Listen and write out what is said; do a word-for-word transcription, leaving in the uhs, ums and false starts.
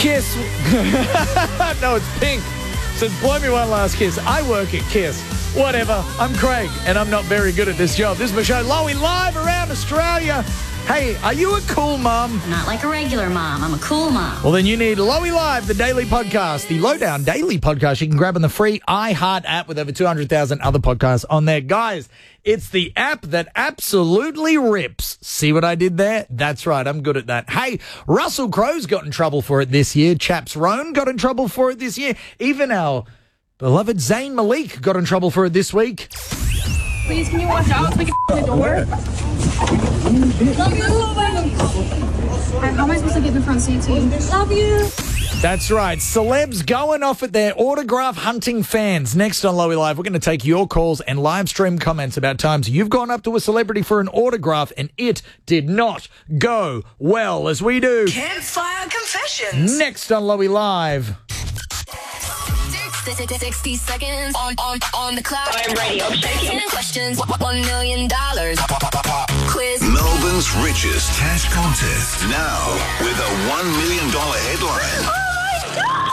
Kiss. No, it's Pink. Says, blow me one last kiss. I work at Kiss. Whatever. I'm Craig, and I'm not very good at this job. This is my show, Lowy, live around Australia. Hey, are you a cool mum? Not like a regular mom. I'm a cool mom. Well, then you need Lowy Live, the daily podcast, the Lowdown daily podcast you can grab on the free iHeart app with over two hundred thousand other podcasts on there. Guys, it's the app that absolutely rips. See what I did there? That's right. I'm good at that. Hey, Russell Crowe's got in trouble for it this year. Chaps Roan got in trouble for it this year. Even our beloved Zayn Malik got in trouble for it this week. Please, can you watch out so we can the door? How am I supposed to get in the front seat too? Love you. That's right. Celebs going off at their autograph hunting fans. Next on Lowy Live, we're going to take your calls and live stream comments about times you've gone up to a celebrity for an autograph and it did not go well, as we do. Campfire Confessions. Next on Lowy Live. sixty seconds on, on, on the clock. I'm ready. I'm shaking. ten questions. One million dollars. Quiz. Melbourne's richest cash contest. Now with a one million dollar headline. Oh my God!